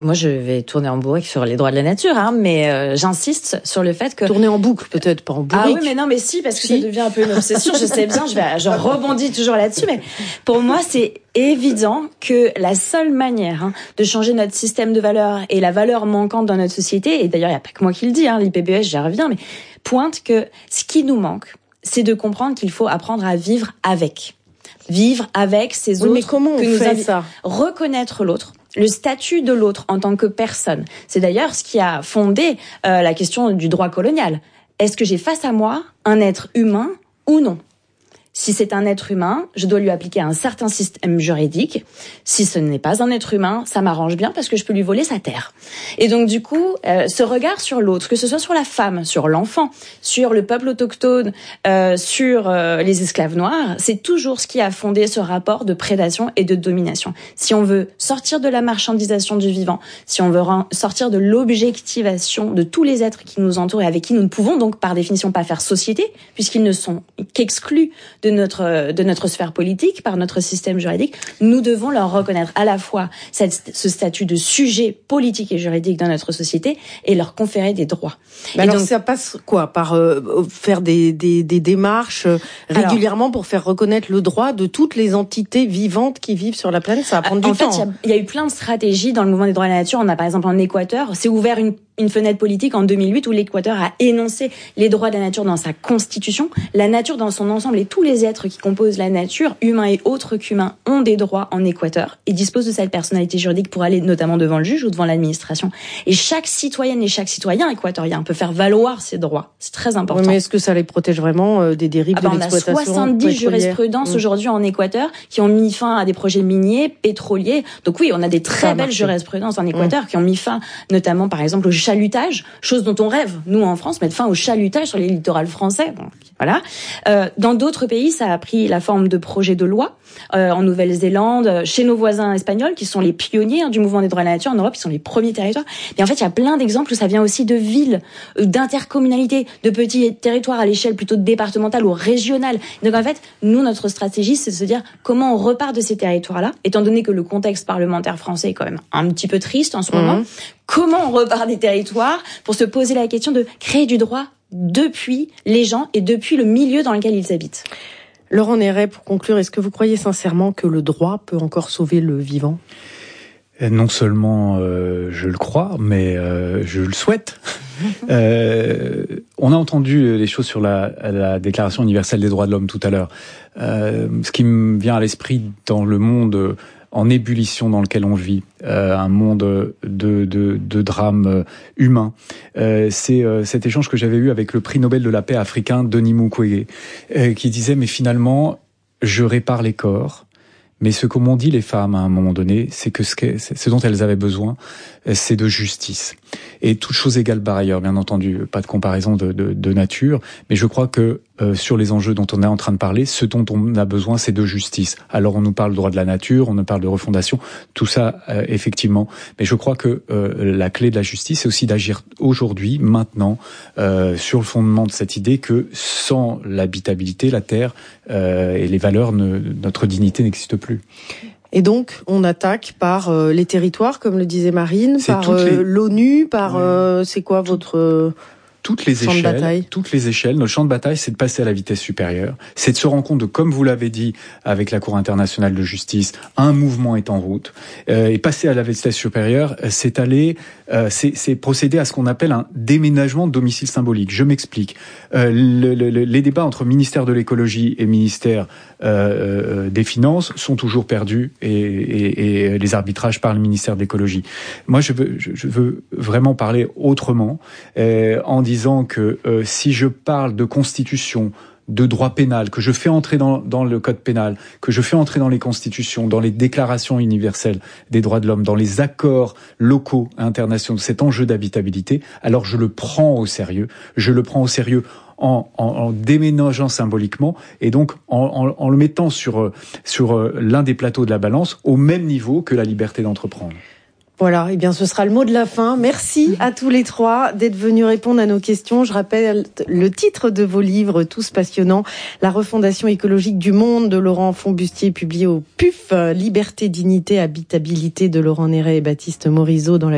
Moi, je vais tourner en bourrique sur les droits de la nature, mais j'insiste sur le fait que... Tourner en boucle, peut-être, pas en bourrique. Ah oui, mais non, mais si, parce que ça devient un peu une obsession, je sais bien, je rebondis toujours là-dessus, mais pour moi, c'est évident que la seule manière de changer notre système de valeurs et la valeur manquante dans notre société, et d'ailleurs, il n'y a pas que moi qui le dis, l'IPBES, j'y reviens, mais pointe que ce qui nous manque, c'est de comprendre qu'il faut apprendre à vivre avec. Vivre avec ces autres. Mais comment on fait ça ? Reconnaître l'autre. Le statut de l'autre en tant que personne. C'est d'ailleurs ce qui a fondé la question du droit colonial. Est-ce que j'ai face à moi un être humain ou non ? Si c'est un être humain, je dois lui appliquer un certain système juridique. Si ce n'est pas un être humain, ça m'arrange bien parce que je peux lui voler sa terre. Et donc du coup, ce regard sur l'autre, que ce soit sur la femme, sur l'enfant, sur le peuple autochtone, sur les esclaves noirs, c'est toujours ce qui a fondé ce rapport de prédation et de domination. Si on veut sortir de la marchandisation du vivant, si on veut sortir de l'objectivation de tous les êtres qui nous entourent et avec qui nous ne pouvons donc par définition pas faire société, puisqu'ils ne sont qu'exclus de notre sphère politique, par notre système juridique, nous devons leur reconnaître à la fois ce statut de sujet politique et juridique dans notre société et leur conférer des droits. Mais alors donc, ça passe quoi ? Par faire des démarches régulièrement pour faire reconnaître le droit de toutes les entités vivantes qui vivent sur la planète ? Ça va prendre du temps. En fait, il y a eu plein de stratégies dans le mouvement des droits de la nature. On a par exemple en Équateur, c'est ouvert une fenêtre politique en 2008 où l'Équateur a énoncé les droits de la nature dans sa constitution. La nature dans son ensemble et tous les êtres qui composent la nature, humains et autres qu'humains, ont des droits en Équateur et disposent de cette personnalité juridique pour aller notamment devant le juge ou devant l'administration. Et chaque citoyenne et chaque citoyen équatorien peut faire valoir ses droits. C'est très important. Oui, mais est-ce que ça les protège vraiment des dérives de l'exploitation ? On a 70 jurisprudences aujourd'hui en Équateur qui ont mis fin à des projets miniers, pétroliers. Donc oui, on a des très belles jurisprudences en Équateur qui ont mis fin notamment par exemple au chalutage, chose dont on rêve, nous en France, mettre fin au chalutage sur les littorales français. Bon, voilà. Dans d'autres pays, ça a pris la forme de projets de loi. En Nouvelle-Zélande, chez nos voisins espagnols, qui sont les pionniers du mouvement des droits de la nature en Europe, ils sont les premiers territoires. Mais en fait, il y a plein d'exemples où ça vient aussi de villes, d'intercommunalités, de petits territoires à l'échelle plutôt départementale ou régionale. Donc en fait, nous, notre stratégie, c'est de se dire comment on repart de ces territoires-là, étant donné que le contexte parlementaire français est quand même un petit peu triste en ce moment. Comment on repart des territoires pour se poser la question de créer du droit depuis les gens et depuis le milieu dans lequel ils habitent. Laurent Néret, pour conclure, est-ce que vous croyez sincèrement que le droit peut encore sauver le vivant ? Non seulement je le crois, mais je le souhaite. On a entendu les choses sur la Déclaration universelle des droits de l'homme tout à l'heure. Ce qui me vient à l'esprit dans le monde en ébullition dans lequel on vit, un monde de drames humains. C'est cet échange que j'avais eu avec le prix Nobel de la paix africain Denis Mukwege, qui disait mais finalement je répare les corps. Mais ce qu'ont m'ont dit les femmes à un moment donné, c'est que ce dont elles avaient besoin, c'est de justice. Et toute chose égale par ailleurs, bien entendu, pas de comparaison de nature, mais je crois que sur les enjeux dont on est en train de parler, ce dont on a besoin, c'est de justice. Alors on nous parle de droit de la nature, on nous parle de refondation, tout ça, effectivement. Mais je crois que la clé de la justice, c'est aussi d'agir aujourd'hui, maintenant, sur le fondement de cette idée que sans l'habitabilité, la terre et les valeurs, notre dignité n'existe plus. Et donc, on attaque par les territoires, comme le disait Marine, par l'ONU, par... c'est quoi votre... Toutes les échelles. Notre champ de bataille, c'est de passer à la vitesse supérieure. C'est de se rendre compte de, comme vous l'avez dit, avec la Cour internationale de justice, un mouvement est en route. Et passer à la vitesse supérieure, c'est procéder à ce qu'on appelle un déménagement de domicile symbolique. Je m'explique. Les débats entre ministère de l'écologie et ministère des finances sont toujours perdus et les arbitrages par le ministère de l'écologie. Moi, je veux vraiment parler autrement, en disant que si je parle de constitution, de droit pénal, que je fais entrer dans le code pénal, que je fais entrer dans les constitutions, dans les déclarations universelles des droits de l'homme, dans les accords locaux et internationaux, cet enjeu d'habitabilité, alors je le prends au sérieux. Je le prends au sérieux en déménageant symboliquement et donc en le mettant sur l'un des plateaux de la balance au même niveau que la liberté d'entreprendre. Voilà, eh bien ce sera le mot de la fin. Merci à tous les trois d'être venus répondre à nos questions. Je rappelle le titre de vos livres, tous passionnants. La refondation écologique du monde de Laurent Fonbustier, publié au PUF. Liberté, dignité, habitabilité de Laurent Néret et Baptiste Morisot dans la